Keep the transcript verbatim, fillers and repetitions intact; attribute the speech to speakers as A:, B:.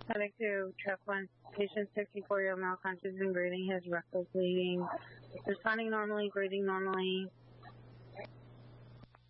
A: I'd like to track one. Patient sixty-four year old male conscious and breathing, has rectal bleeding. Responding normally, breathing normally.